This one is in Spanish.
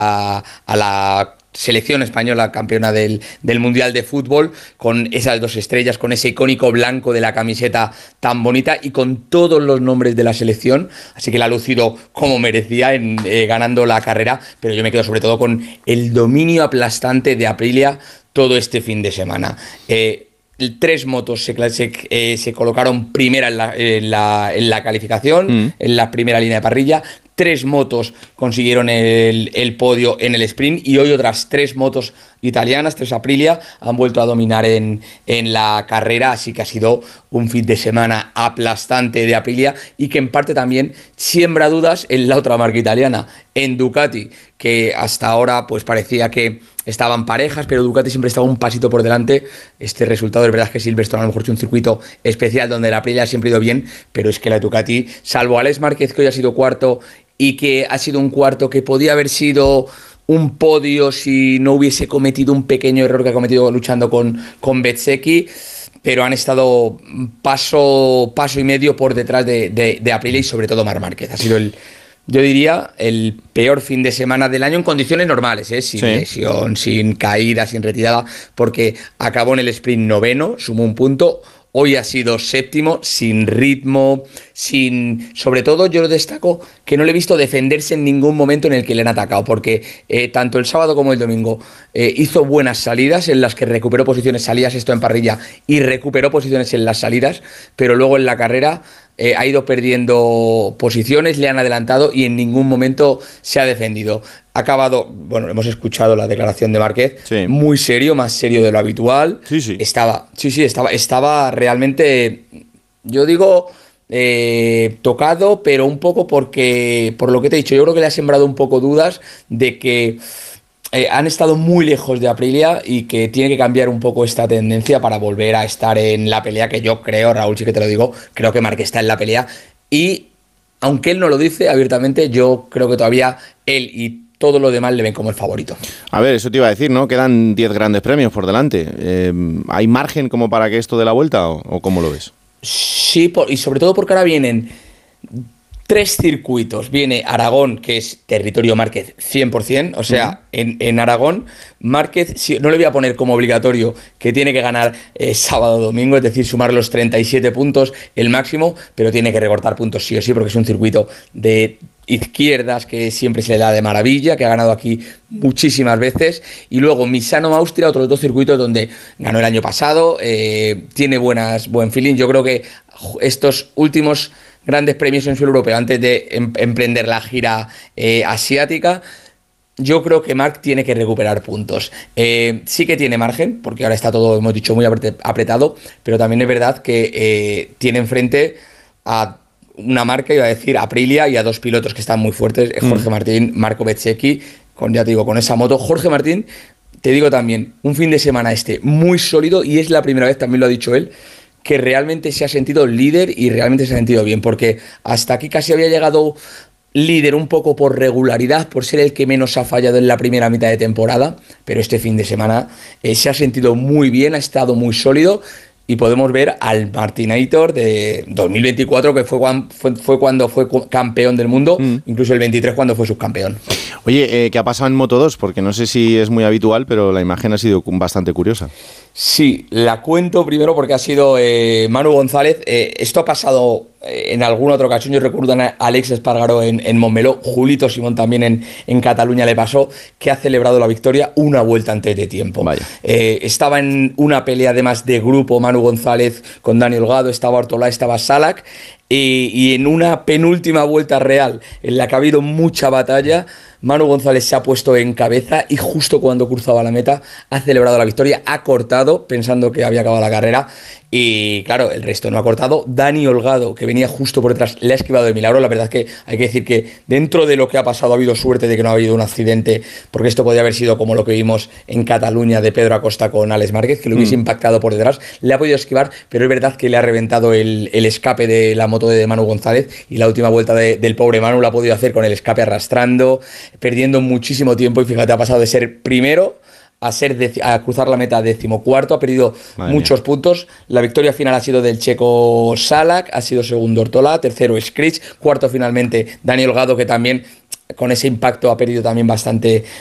a la selección española campeona del Mundial de Fútbol, con esas 2 estrellas, con ese icónico blanco de la camiseta tan bonita y con todos los nombres de la selección, así que la ha lucido como merecía ganando la carrera, pero yo me quedo sobre todo con el dominio aplastante de Aprilia todo este fin de semana. 3 motos se colocaron primera en la calificación, en la primera línea de parrilla. 3 motos consiguieron el podio en el sprint y hoy otras 3 motos italianas, 3 Aprilia, han vuelto a dominar en la carrera, así que ha sido un fin de semana aplastante de Aprilia y que en parte también siembra dudas en la otra marca italiana, en Ducati, que hasta ahora pues parecía que estaban parejas, pero Ducati siempre estaba un pasito por delante. Este resultado es verdad que Silverstone a lo mejor es un circuito especial donde la Aprilia siempre ha ido bien, pero es que la Ducati, salvo Alex Márquez, que hoy ha sido cuarto y que ha sido un cuarto que podía haber sido un podio si no hubiese cometido un pequeño error que ha cometido luchando con Bezzecchi, pero han estado paso y medio por detrás de Aprilia y sobre todo Marc Márquez. Ha sido yo diría, el peor fin de semana del año en condiciones normales, sin lesión, sin caída, sin retirada, porque acabó en el sprint 9º, sumó un punto. Hoy ha sido 7º, sin ritmo, sobre todo yo lo destaco que no le he visto defenderse en ningún momento en el que le han atacado, porque tanto el sábado como el domingo hizo buenas salidas en las que recuperó posiciones, salidas esto en parrilla y recuperó posiciones en las salidas, pero luego en la carrera ha ido perdiendo posiciones, le han adelantado y en ningún momento se ha defendido. Ha acabado, bueno, hemos escuchado la declaración de Márquez, muy serio, más serio de lo habitual. Sí. Estaba realmente, yo digo, tocado, pero un poco por lo que te he dicho, yo creo que le ha sembrado un poco dudas de que han estado muy lejos de Aprilia y que tiene que cambiar un poco esta tendencia para volver a estar en la pelea, que yo creo, Raúl, sí que te lo digo, creo que Márquez está en la pelea y aunque él no lo dice abiertamente, yo creo que todavía él y todo lo demás le ven como el favorito. A ver, eso te iba a decir, ¿no? Quedan 10 grandes premios por delante. ¿Hay margen como para que esto dé la vuelta o cómo lo ves? Sí, y sobre todo porque ahora vienen 3 circuitos. Viene Aragón, que es territorio Márquez 100%, o sea, en Aragón, Márquez, no le voy a poner como obligatorio que tiene que ganar sábado o domingo, es decir, sumar los 37 puntos, el máximo, pero tiene que recortar puntos sí o sí, porque es un circuito de izquierdas que siempre se le da de maravilla, que ha ganado aquí muchísimas veces, y luego Misano, Austria, otros 2 circuitos donde ganó el año pasado, tiene buen feeling. Yo creo que estos últimos grandes premios en suelo europeo antes de emprender la gira asiática, yo creo que Marc tiene que recuperar puntos. Sí que tiene margen, porque ahora está todo, hemos dicho, muy apretado, pero también es verdad que tiene enfrente a una marca, iba a decir Aprilia, y a 2 pilotos que están muy fuertes, Jorge Martín, Marco Bezzecchi, ya te digo, con esa moto. Jorge Martín, te digo también, un fin de semana muy sólido, y es la primera vez, también lo ha dicho él, que realmente se ha sentido líder y realmente se ha sentido bien, porque hasta aquí casi había llegado líder un poco por regularidad, por ser el que menos ha fallado en la primera mitad de temporada, pero este fin de semana se ha sentido muy bien, ha estado muy sólido, y podemos ver al Martinator de 2024, que fue cuando fue campeón del mundo, incluso el 23 cuando fue subcampeón. Oye, ¿qué ha pasado en Moto2? Porque no sé si es muy habitual, pero la imagen ha sido bastante curiosa. Sí, la cuento primero porque ha sido Manu González. Esto ha pasado en alguna otra ocasión. Yo recuerdo a Alex Espargaró en Montmeló, Julito Simón también en Cataluña le pasó, que ha celebrado la victoria una vuelta antes de tiempo. Estaba en una pelea además de grupo Manu González con Dani Holgado, estaba Ortolá, estaba Salak, y en una penúltima vuelta real en la que ha habido mucha batalla, Manu González se ha puesto en cabeza y justo cuando cruzaba la meta ha celebrado la victoria, ha cortado pensando que había acabado la carrera y claro, el resto no ha cortado. Dani Holgado, que venía justo por detrás, le ha esquivado de milagro. La verdad es que hay que decir que dentro de lo que ha pasado ha habido suerte de que no ha habido un accidente, porque esto podría haber sido como lo que vimos en Cataluña de Pedro Acosta con Alex Márquez, que lo hubiese impactado por detrás. Le ha podido esquivar, pero es verdad que le ha reventado el escape de la moto de Manu González, y la última vuelta del pobre Manu la ha podido hacer con el escape arrastrando, perdiendo muchísimo tiempo, y fíjate, ha pasado de ser primero a cruzar la meta 14º, ha perdido muchos puntos. La victoria final ha sido del checo Salak, ha sido segundo Ortolá, tercero Scrich, cuarto finalmente Dani Holgado, que también con ese impacto ha perdido también